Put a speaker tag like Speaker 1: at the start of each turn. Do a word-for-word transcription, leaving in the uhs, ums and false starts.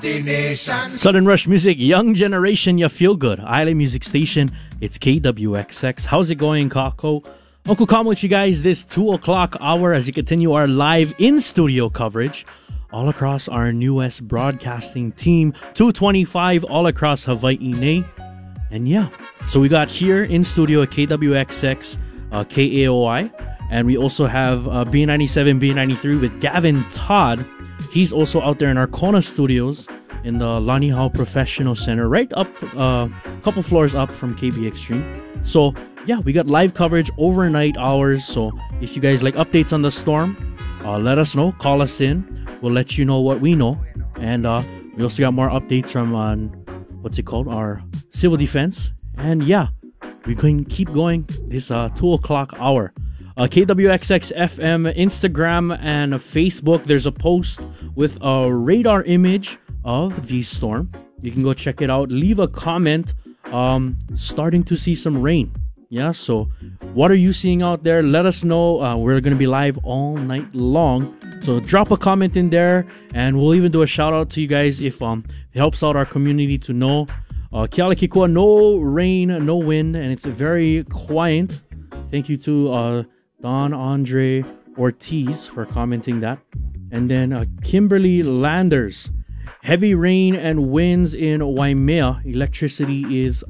Speaker 1: Southern Rush Music, Young Generation, ya feel good. Island Music Station, it's K W X X. How's it going, Kako? Uncle Kam with you guys this two o'clock hour as we continue our live in-studio coverage all across our newest broadcasting team, two twenty-five all across Hawaii. And yeah, so we got here in studio at K W X X, uh, K A O I, and we also have uh, B ninety-seven, B ninety-three with Gavin Todd. He's also out there in our Kona studios in the Lanihau Professional Center, right up a uh, couple floors up from K B Extreme. So yeah, we got live coverage overnight hours. So if you guys like updates on the storm, uh, let us know. Call us in. We'll let you know what we know. And uh, we also got more updates from uh, what's it called? Our civil defense. And yeah, we can keep going this uh, two o'clock hour. Uh, K W X X F M, Instagram, and Facebook. There's a post with a radar image of the storm. You can go check it out. Leave a comment. Um, starting to see some rain. Yeah, so what are you seeing out there? Let us know. Uh, we're going to be live all night long. So drop a comment in there, and we'll even do a shout out to you guys if um it helps out our community to know. Uh, Kealakekua, no rain, no wind, and it's very quiet. Thank you to uh, Don Andre Ortiz for commenting that. And then uh, Kimberly Landers. Heavy rain and winds in Waimea. Electricity is